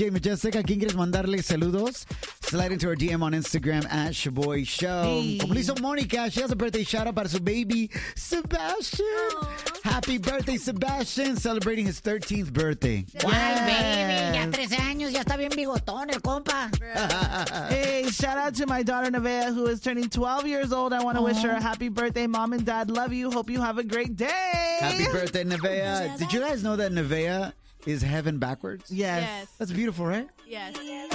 DJ Majestic. ¿A quién quieres mandarle saludos? Slide into our DM on Instagram at Shaboy Show. Hey. Como lo hizo Mónica, she has a birthday shout out para su baby, Sebastian. Aww. Happy birthday, Sebastian. Celebrating his 13th birthday. Ay, Baby, ya 13 años, ya está bien bigotón el compa. Hey, shout out to my daughter Nevaeh, who is turning 12 years old. I want to wish her a happy birthday. Mom and Dad love you. Hope you have a great day. Happy birthday, Nevaeh. Did you guys know that Nevaeh is heaven backwards? Yes. Yes. That's beautiful, right? Yes.